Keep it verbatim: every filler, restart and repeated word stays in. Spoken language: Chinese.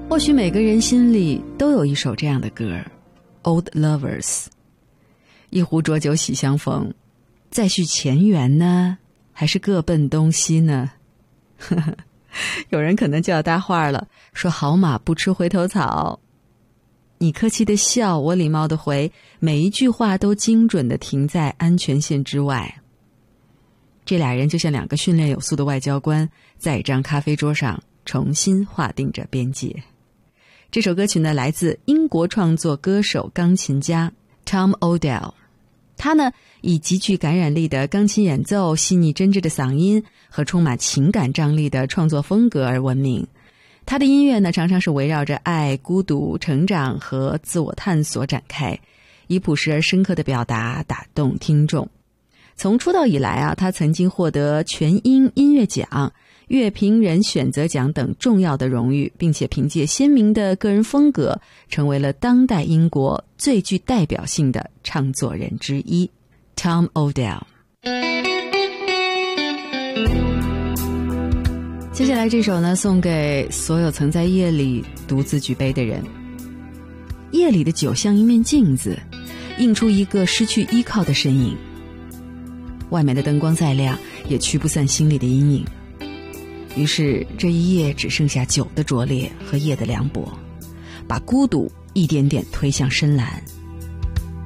或许每个人心里都有一首这样的歌 Old Lovers， 一壶浊酒喜相逢，再续前缘呢，还是各奔东西呢？有人可能就要搭话了，说好马不吃回头草。你客气的笑，我礼貌的回，每一句话都精准的停在安全线之外。这俩人就像两个训练有素的外交官，在一张咖啡桌上重新划定着边界。这首歌曲呢，来自英国创作歌手钢琴家 Tom Odell。 他呢，以极具感染力的钢琴演奏、细腻真挚的嗓音和充满情感张力的创作风格而闻名。他的音乐呢，常常是围绕着爱、孤独、成长和自我探索展开，以朴实而深刻的表达打动听众。从出道以来啊，他曾经获得全英音乐奖、乐评人选择奖等重要的荣誉，并且凭借鲜明的个人风格，成为了当代英国最具代表性的唱作人之一。 Tom Odell。 接下来这首呢，送给所有曾在夜里独自举杯的人。夜里的酒像一面镜子，映出一个失去依靠的身影。外面的灯光再亮，也驱不散心里的阴影。于是这一夜只剩下酒的拙劣和夜的凉薄，把孤独一点点推向深蓝。